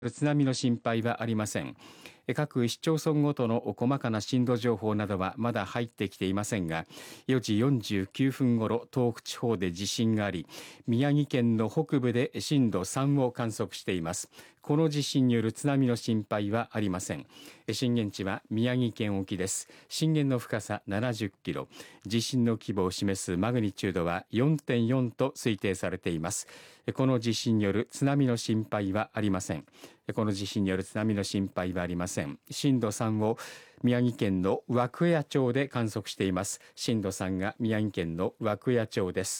津波の心配はありません。各市町村ごとの細かな震度情報などはまだ入ってきていませんが、4時49分ごろ東北地方で地震があり、宮城県の北部で震度3を観測しています。この地震による津波の心配はありません。震源地は宮城県沖です。震源の深さ70キロ、地震の規模を示すマグニチュードは 4.4 と推定されています。この地震による津波の心配はありません。この地震による津波の心配はありません。震度3を宮城県の涌谷町で観測しています。震度3が宮城県の涌谷町です。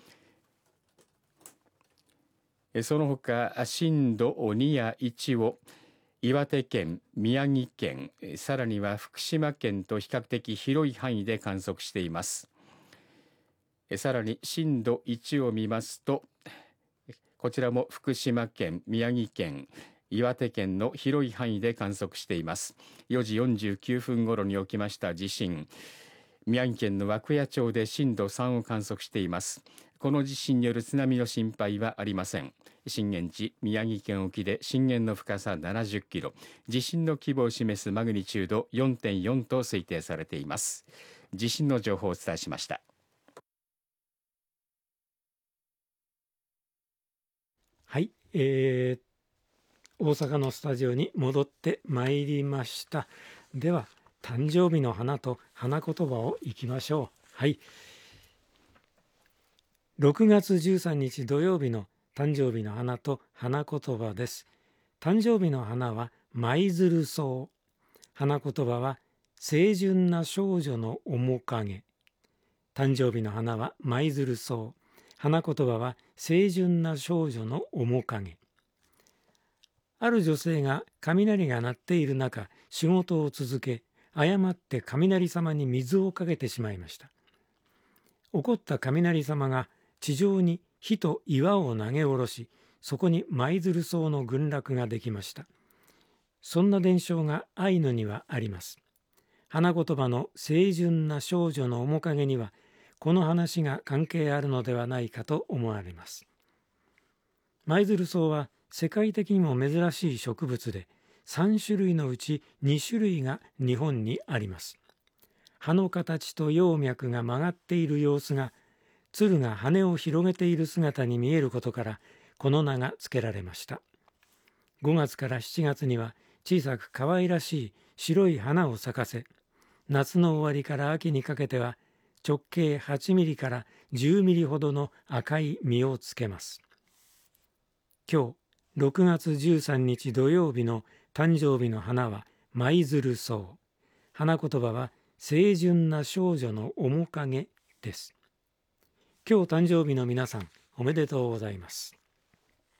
その他、震度2や1を岩手県、宮城県、さらには福島県と比較的広い範囲で観測しています。さらに震度1を見ますと、こちらも福島県、宮城県、岩手県の広い範囲で観測しています。4時49分ごろに起きました地震、宮城県の涌谷町で震度3を観測しています。この地震による津波の心配はありません。震源地宮城県沖で震源の深さ70キロ、地震の規模を示すマグニチュード 4.4 と推定されています。地震の情報をお伝えしました。 はい、大阪のスタジオに戻ってまいりました。では誕生日の花と花言葉をいきましょう。はい、6月13日土曜日の誕生日の花と花言葉です。誕生日の花は舞鶴草、花言葉は清純な少女の面影。誕生日の花は舞鶴草、花言葉は清純な少女の面影。ある女性が雷が鳴っている中、仕事を続け、誤って雷様に水をかけてしまいました。怒った雷様が地上に火と岩を投げ下ろし、そこに舞鶴草の群落ができました。そんな伝承がアイヌにはあります。花言葉の清純な少女の面影には、この話が関係あるのではないかと思われます。舞鶴草は世界的にも珍しい植物で、3種類のうち2種類が日本にあります。葉の形と葉脈が曲がっている様子が、鶴が羽を広げている姿に見えることから、この名が付けられました。5月から7月には小さく可愛らしい白い花を咲かせ、夏の終わりから秋にかけては直径8ミリから10ミリほどの赤い実をつけます。今日6月13日土曜日の誕生日の花は舞鶴草、花言葉は清純な少女の面影です。今日誕生日の皆さん、おめでとうございます。